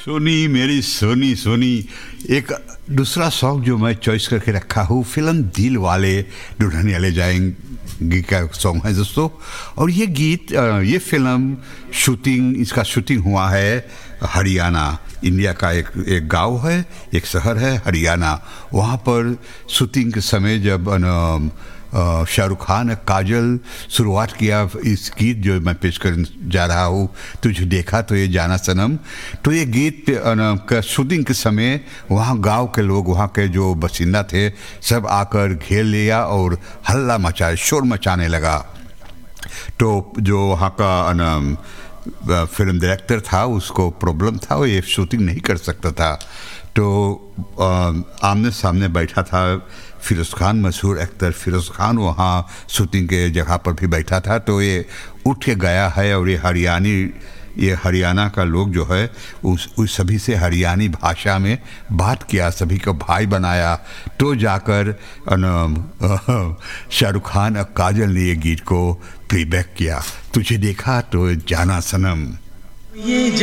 सोनी मेरी सोनी सोनी। एक दूसरा सॉन्ग जो मैं चॉइस करके रखा हूँ फिल्म दिल वाले दुल्हनिया ले जाएंगे का सॉन्ग है दोस्तों। और ये गीत ये फिल्म इसका शूटिंग हुआ है हरियाणा। इंडिया का एक गांव है, एक शहर है हरियाणा। वहाँ पर शूटिंग के समय जब शाहरुख खान काजल शुरुआत किया इस गीत जो मैं पेश करने जा रहा हूँ, तुझे देखा तो ये जाना सनम। तो ये गीत का शूटिंग के समय वहाँ गांव के लोग, वहाँ के जो बसिंदा थे, सब आकर घेर लिया और हल्ला मचाए, शोर मचाने लगा। तो जो वहाँ का फिल्म डायरेक्टर था उसको प्रॉब्लम था, वो ये शूटिंग नहीं कर सकता था। तो आमने सामने बैठा था फिरोज़ खान, मशहूर एक्टर फिरोज़ खान वहाँ शूटिंग के जगह पर भी बैठा था। तो ये उठ के गया है और ये हरियाणा का लोग जो है उस सभी से हरियाणी भाषा में बात किया, सभी को भाई बनाया। तो जाकर शाहरुख खान और काजल ने ये गीत को प्लेबैक किया, तुझे देखा तो जाना सनम।